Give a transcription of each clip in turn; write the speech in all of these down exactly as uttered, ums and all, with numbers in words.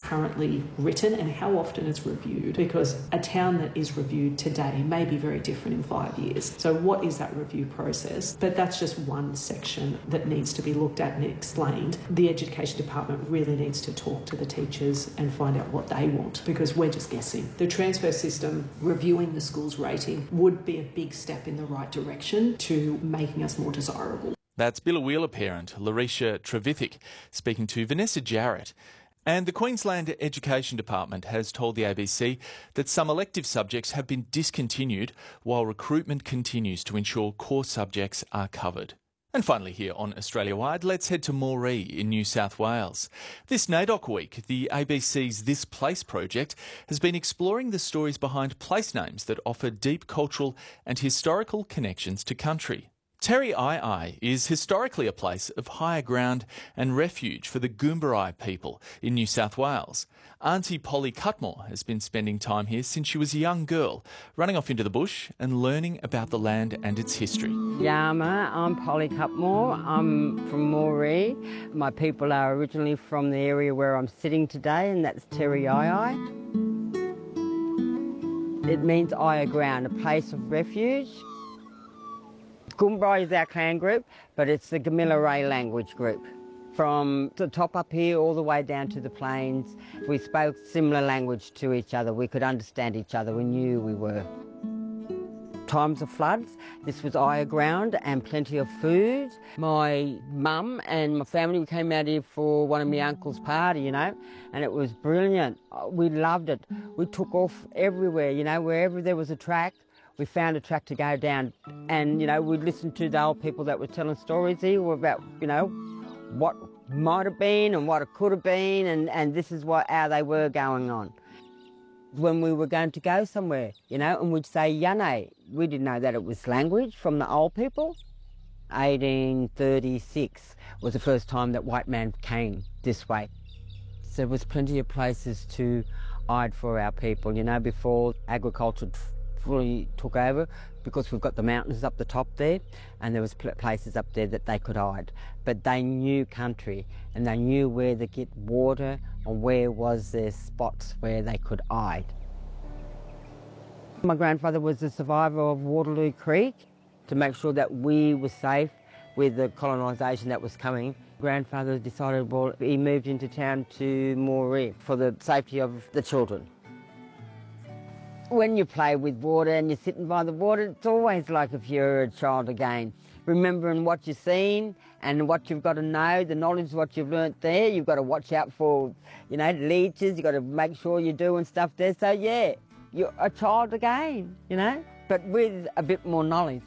currently written and how often it's reviewed, because a town that is reviewed today may be very different in five years. So what is that review process? But that's just one section that needs to be looked at and explained. The Education Department really needs to talk to the teachers and find out what they want, because we're just guessing. The transfer system reviewing the school's rating would be a big step in the right direction to making us more desirable. That's Billawheeler parent Larisha Trevithick speaking to Vanessa Jarrett. And the Queensland Education Department has told the A B C that some elective subjects have been discontinued while recruitment continues to ensure core subjects are covered. And finally here on Australia Wide, let's head to Moree in New South Wales. This NAIDOC week, the A B C's This Place project has been exploring the stories behind place names that offer deep cultural and historical connections to country. Terry Ai is historically a place of higher ground and refuge for the Goomberri people in New South Wales. Auntie Polly Cutmore has been spending time here since she was a young girl, running off into the bush and learning about the land and its history. Yama, I'm Polly Cutmore. I'm from Moree. My people are originally from the area where I'm sitting today, and that's Terry Ai. It means higher ground, a place of refuge. Goomberri is our clan group, but it's the Gamilaroi language group. From the top up here all the way down to the plains, we spoke similar language to each other. We could understand each other. We knew we were. Times of floods, this was higher ground and plenty of food. My mum and my family, we came out here for one of my uncle's party, you know, and it was brilliant. We loved it. We took off everywhere, you know, wherever there was a track. We found a track to go down, and, you know, we'd listen to the old people that were telling stories here about, you know, what might have been and what it could have been, and, and this is what how they were going on. When we were going to go somewhere, you know, and we'd say Yane, we didn't know that it was language from the old people. eighteen thirty-six was the first time that white man came this way. So there was plenty of places to hide for our people, you know, before agriculture fully took over, because we've got the mountains up the top there, and there was places up there that they could hide. But they knew country, and they knew where to get water and where was there spots where they could hide. My grandfather was a survivor of Waterloo Creek. To make sure that we were safe with the colonisation that was coming, grandfather decided, well, he moved into town to Moree for the safety of the children. When you play with water and you're sitting by the water, it's always like if you're a child again. Remembering what you've seen and what you've got to know, the knowledge of what you've learnt there. You've got to watch out for, you know, leeches. You've got to make sure you're doing stuff there. So, yeah, you're a child again, you know, but with a bit more knowledge.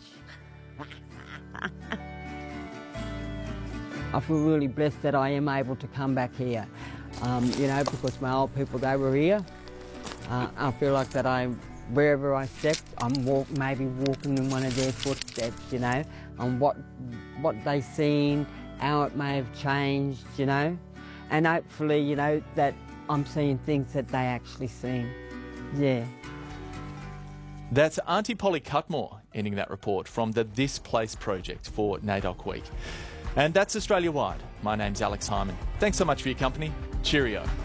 I feel really blessed that I am able to come back here, um, you know, because my old people, they were here. Uh, I feel like that I'm, wherever I step, I'm walk, maybe walking in one of their footsteps, you know, and what, what they've seen, how it may have changed, you know, and hopefully, you know, that I'm seeing things that they actually seen, yeah. That's Auntie Polly Cutmore ending that report from the This Place project for NAIDOC Week. And that's Australia Wide. My name's Alex Hyman. Thanks so much for your company. Cheerio.